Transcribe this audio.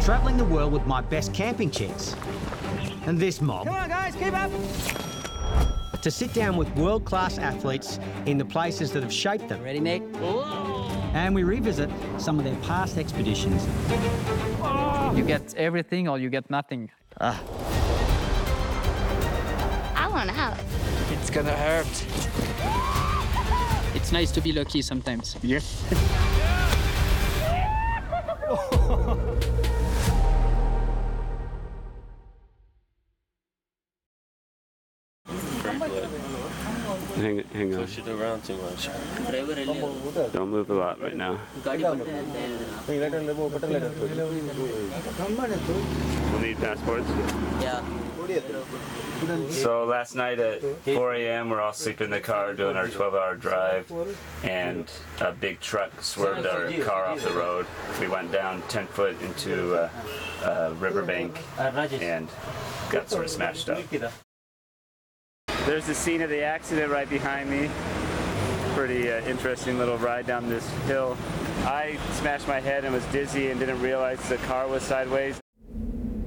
travelling the world with my best camping chicks. And this mob. Come on, guys, keep up. To sit down with world-class athletes in the places that have shaped them. Ready, Nick? And we revisit some of their past expeditions. You get everything or you get nothing. I want out. It's gonna hurt. It's nice to be lucky sometimes. Yes. Hang on. Push it around too much. Don't move a lot right now. We'll need passports. Yeah. So last night at 4 a.m. we're all sleeping in the car doing our 12-hour drive, and a big truck swerved our car off the road. We went down 10 foot into a riverbank and got sort of smashed up. There's the scene of the accident right behind me. Pretty interesting little ride down this hill. I smashed my head and was dizzy and didn't realize the car was sideways.